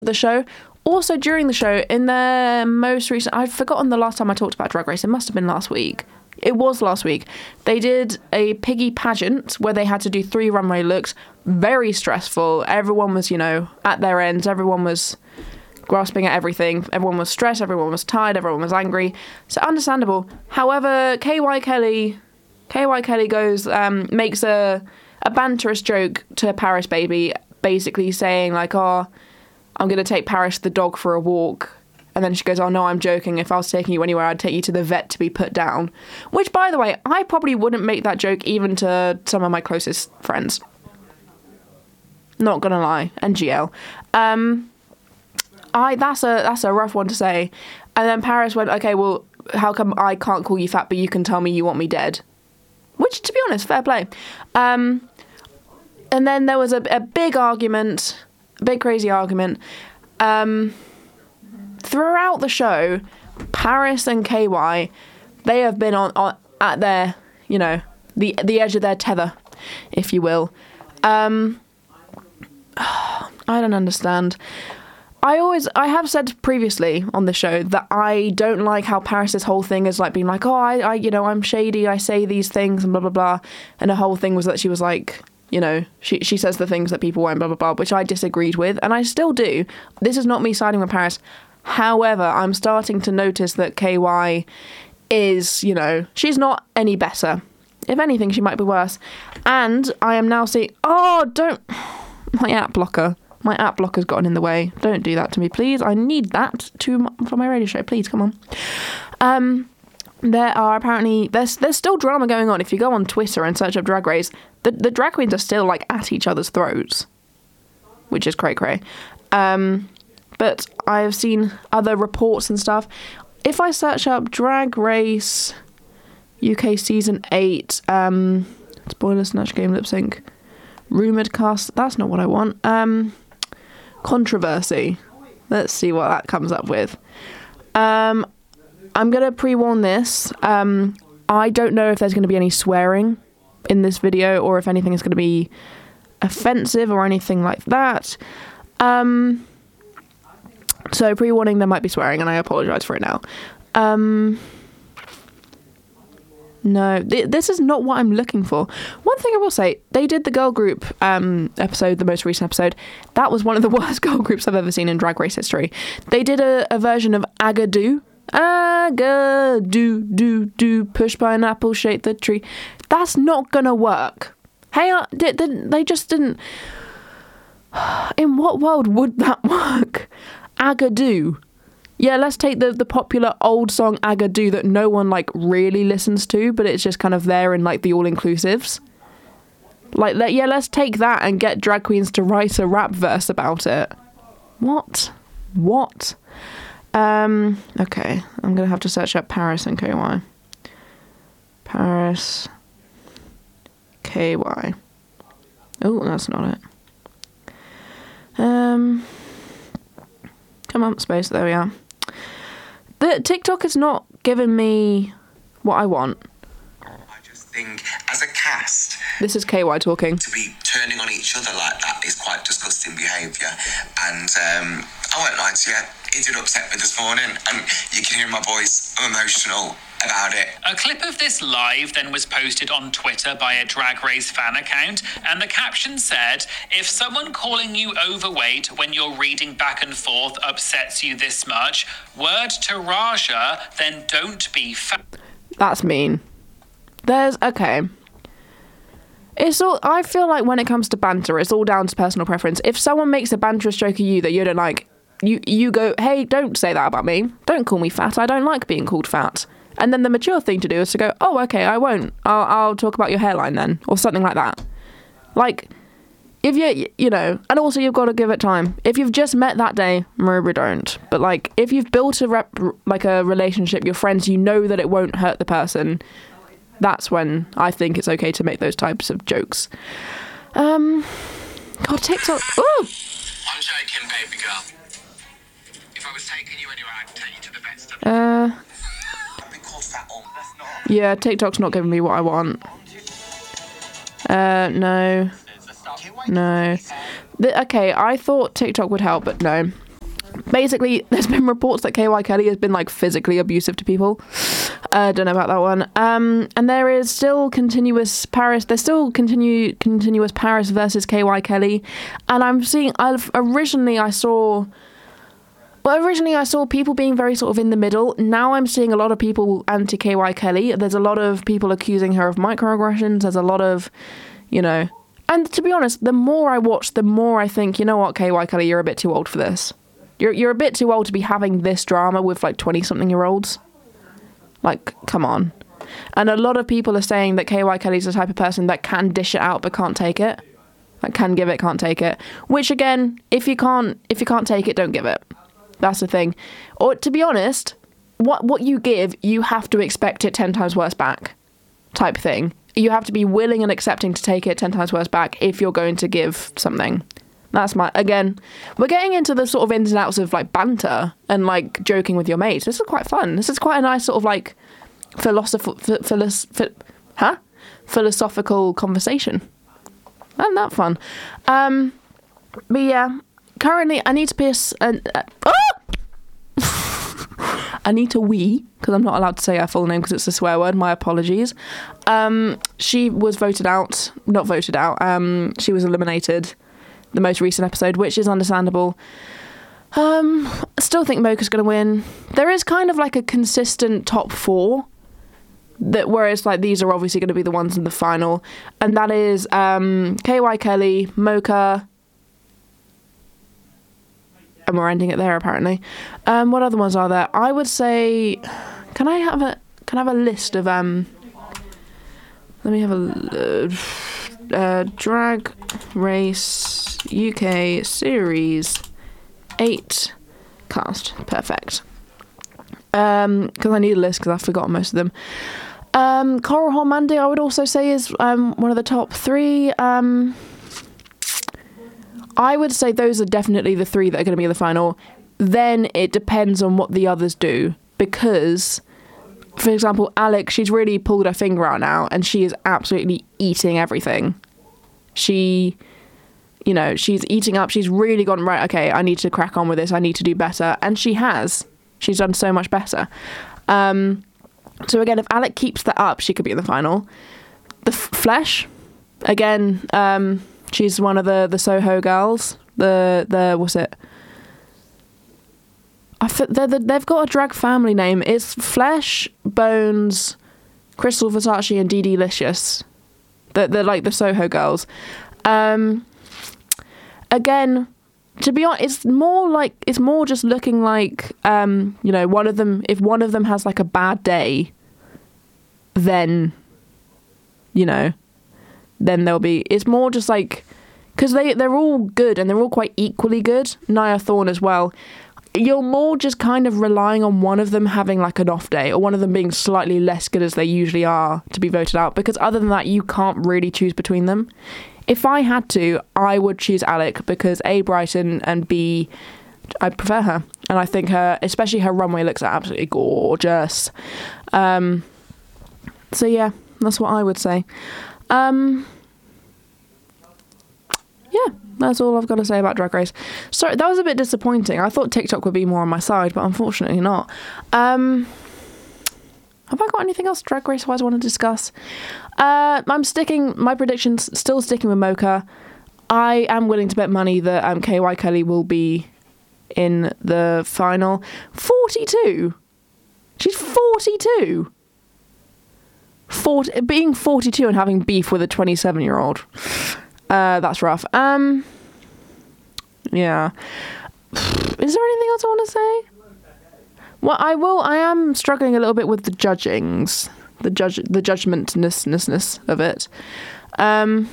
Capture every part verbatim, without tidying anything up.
the show. Also, during the show, in their most recent... I've forgotten the last time I talked about Drag Race. It must have been last week. It was last week. They did a piggy pageant where they had to do three runway looks. Very stressful. Everyone was, you know, at their ends. Everyone was grasping at everything. Everyone was stressed. Everyone was tired. Everyone was angry. So understandable. However, K Y Kelly... K Y Kelly goes... Um, makes a, a banterous joke to Paris Baby, basically saying, like, oh... I'm going to take Paris the dog for a walk. And then she goes, oh, no, I'm joking. If I was taking you anywhere, I'd take you to the vet to be put down. Which, by the way, I probably wouldn't make that joke even to some of my closest friends. Not going to lie. And G L. Um, I that's a that's a rough one to say. And then Paris went, okay, well, how come I can't call you fat, but you can tell me you want me dead? Which, to be honest, fair play. Um, and then there was a, a big argument... Big crazy argument. Um, throughout the show, Paris and K Y, they have been on, on at their, you know, the the edge of their tether, if you will. Um, I don't understand. I always, I have said previously on the show that I don't like how Paris's whole thing is like being like, oh, I, I, you know, I'm shady, I say these things and blah, blah, blah. And the whole thing was that she was like, you know, she she says the things that people won't, blah, blah, blah, which I disagreed with, and I still do. This is not me siding with Paris. However, I'm starting to notice that K Y is, you know, she's not any better. If anything, she might be worse. And I am now seeing... Oh, don't... My app blocker. My app blocker's gotten in the way. Don't do that to me, please. I need that to for my radio show. Please, come on. Um... There are apparently, there's there's still drama going on. If you go on Twitter and search up Drag Race, the, the drag queens are still, like, at each other's throats, which is cray-cray. Um, but I've seen other reports and stuff. If I search up Drag Race U K Season eight, um, spoiler, Snatch Game, Lip Sync, Rumoured Cast, that's not what I want. Um, controversy. Let's see what that comes up with. Um... I'm going to pre-warn this. Um, I don't know if there's going to be any swearing in this video or if anything is going to be offensive or anything like that. Um, so pre-warning, there might be swearing, and I apologise for it now. Um, no, th- this is not what I'm looking for. One thing I will say, they did the girl group um, episode, the most recent episode. That was one of the worst girl groups I've ever seen in Drag Race history. They did a, a version of Agadoo. Aga do do do push pineapple shake the tree. That's not gonna work. Hey, uh, did, did they just didn't? In what world would that work? Agadoo. Yeah, let's take the the popular old song Agadoo that no one like really listens to, but it's just kind of there in like the all inclusives. Like, let, yeah, let's take that and get drag queens to write a rap verse about it. What? What? Um, okay, I'm going to have to search up Paris and K Y. Paris, K Y. Oh, that's not it. Um, come on, space, there we are. The TikTok is not giving me what I want. I just think, as a cast... This is K Y talking. To be turning on each other like that is quite disgusting behaviour. And um, I won't lie to you, it did upset me this morning. And you can hear my voice, I'm emotional about it. A clip of this live then was posted on Twitter by a Drag Race fan account, and the caption said, if someone calling you overweight when you're reading back and forth upsets you this much, word to Raja, then don't be fat. That's mean. There's, okay. It's all, I feel like when it comes to banter, it's all down to personal preference. If someone makes a banterous joke at you that you don't like, you, you go, hey, don't say that about me. Don't call me fat. I don't like being called fat. And then the mature thing to do is to go, oh, okay, I won't. I'll, I'll talk about your hairline then, or something like that. Like, if you, you know, and also you've got to give it time. If you've just met that day, maybe don't. But like, if you've built a rep, like a relationship, your friends, you know that it won't hurt the person. That's when I think it's okay to make those types of jokes. Um, God, TikTok. Ooh. I'm joking, baby girl. If I was taking you anywhere, I'd take you to the best of Uh. Yeah, TikTok's not giving me what I want. Uh, no. No. The, okay, I thought TikTok would help, but no. basically, there's been reports that K Y Kelly has been like physically abusive to people. I uh, don't know about that one. Um, and there is still continuous Paris. There's still continue continuous Paris versus K Y Kelly, and I'm seeing. I've originally I saw. Well, originally I saw people being very sort of in the middle. Now I'm seeing a lot of people anti K Y Kelly. There's a lot of people accusing her of microaggressions. There's a lot of, you know, and to be honest, the more I watch, the more I think, you know what, K Y Kelly, you're a bit too old for this. You're you're a bit too old to be having this drama with like twenty-something-year-olds. Like, come on. And a lot of people are saying that K Y Kelly's the type of person that can dish it out but can't take it. Like, can give it, can't take it. Which again, if you can't if you can't take it, don't give it. That's the thing. Or to be honest, what what you give, you have to expect it ten times worse back, type thing. You have to be willing and accepting to take it ten times worse back if you're going to give something. That's my, again, we're getting into the sort of ins and outs of like banter and like joking with your mates. This is quite fun. This is quite a nice sort of like philosophical, philosoph- huh? philosophical conversation. Isn't that fun? Um, but yeah, currently I need to piss and uh, ah! I need to wee because I'm not allowed to say her full name because it's a swear word. My apologies. Um, she was voted out, not voted out. Um, she was eliminated. The most recent episode, which is understandable. Um, I still think Mocha's going to win. There is kind of like a consistent top four, that whereas like these are obviously going to be the ones in the final, and that is um, K Y Kelly, Mocha, and we're ending it there apparently. Um, what other ones are there? I would say, can I have a can I have a list of um? Let me have a uh, uh, Drag Race U K Series eight cast. Perfect. Um, because I need a list because I've forgotten most of them. Um, Coral Hall Mandy, I would also say, is um one of the top three. Um, I would say those are definitely the three that are going to be in the final. Then it depends on what the others do, because, for example, Alex, she's really pulled her finger out now, and she is absolutely eating everything. She, you know, she's eating up. She's really gone, right, okay, I need to crack on with this. I need to do better. And she has. She's done so much better. Um, so again, if Alec keeps that up, she could be in the final. The F- Flesh, again, um, she's one of the, the Soho girls. The, the what's it? I f- they're the, they've got a drag family name. It's Flesh, Bones, Crystal Versace, and Dee Dee Licious. They're, they're like the Soho girls. Um, again, to be honest, it's more like it's more just looking like um, you know, one of them. If one of them has like a bad day, then you know, then there'll be. It's more just like because they they're all good and they're all quite equally good. Nia Thorne as well. You're more just kind of relying on one of them having like an off day or one of them being slightly less good as they usually are to be voted out, because other than that you can't really choose between them. If I had to, I would choose Alec because A, Brighton, and B, I prefer her, and I think her, especially her runway looks absolutely gorgeous. Um, so yeah, that's what I would say. Um, yeah, that's all I've got to say about Drag Race. Sorry, that was a bit disappointing. I thought TikTok would be more on my side, but unfortunately not. Um, have I got anything else Drag Race wise I want to discuss? Uh, I'm sticking, my predictions, still sticking with Mocha. I am willing to bet money that um, K Y Kelly will be in the final. forty-two? She's forty-two? forty, being forty-two and having beef with a twenty-seven-year-old. Uh, that's rough. Um, yeah. Is there anything else I want to say? Well, I will. I am struggling a little bit with the judgings, the judge, the judgmentness of it. Um.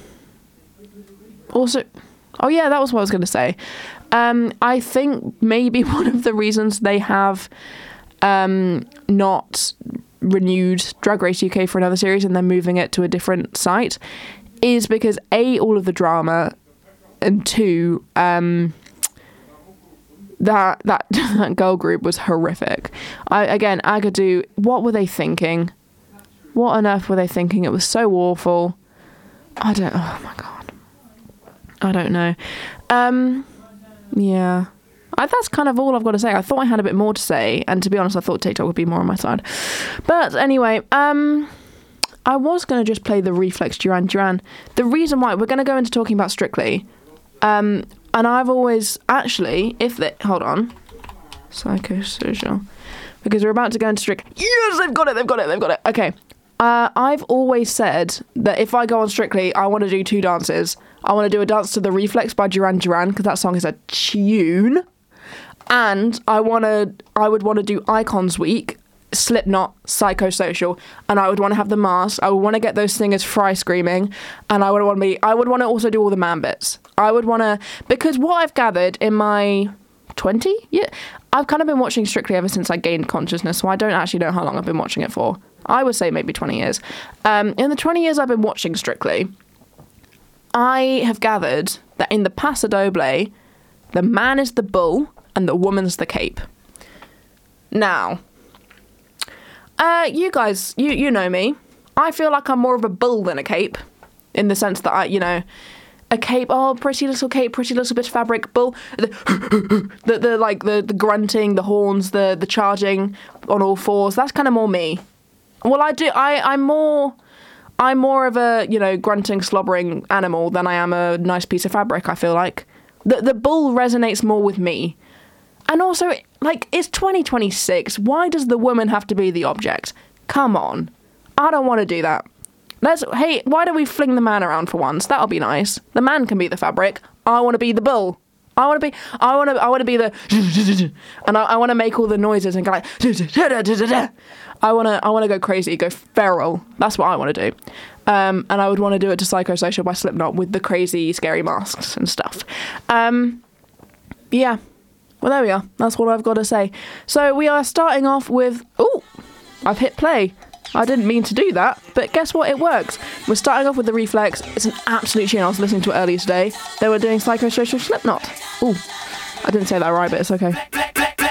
Also, oh yeah, that was what I was going to say. Um, I think maybe one of the reasons they have um not renewed Drag Race U K for another series and they're moving it to a different site is because A, all of the drama, and two, um, that that that girl group was horrific. I again, Agadoo, what were they thinking? What on earth were they thinking? It was so awful. I don't. Oh my god. I don't know. Um, yeah. I, that's kind of all I've got to say. I thought I had a bit more to say, and to be honest, I thought TikTok would be more on my side. But anyway, um, I was going to just play the Reflex Duran Duran. The reason why, we're going to go into talking about Strictly, um, and I've always, actually, if they, hold on, psychosocial, because we're about to go into Strictly. Yes, they've got it, they've got it, they've got it. Okay. Uh, I've always said that if I go on Strictly, I want to do two dances. I want to do a dance to the Reflex by Duran Duran, because that song is a tune. And I want to, I would want to do Icons Week, Slipknot, Psychosocial, and I would want to have the mask. I would want to get those singers fry screaming, and I would want to be, I would want to also do all the man bits. I would want to, because what I've gathered in my twenty, yeah, I've kind of been watching Strictly ever since I gained consciousness, so I don't actually know how long I've been watching it for. I would say maybe twenty years. Um, in the twenty years I've been watching Strictly, I have gathered that in the Paso Doble, the man is the bull and the woman's the cape. Now, uh, you guys, you you know me. I feel like I'm more of a bull than a cape, in the sense that I, you know, a cape, oh, pretty little cape, pretty little bit of fabric. Bull, the, the, the like the, the grunting, the horns, the the charging on all fours. That's kind of more me. Well, I do. I I'm more. I'm more of a, you know, grunting, slobbering animal than I am a nice piece of fabric. I feel like the the bull resonates more with me. And also, like, it's twenty twenty-six. Why does the woman have to be the object? Come on. I don't want to do that. Let's, hey, why don't we fling the man around for once? That'll be nice. The man can be the fabric. I want to be the bull. I want to be, I want to, I want to be the, and I, I want to make all the noises and go like, I want to, I want to go crazy, go feral. That's what I want to do. Um, and I would want to do it to Psychosocial by Slipknot with the crazy, scary masks and stuff. Um, yeah. Well, there we are. That's what I've got to say. So we are starting off with... Oh, I've hit play. I didn't mean to do that, but guess what? It works. We're starting off with the Reflex. It's an absolute tune. I was listening to it earlier today. They were doing Psychosocial Slipknot. Oh, I didn't say that right, but it's okay.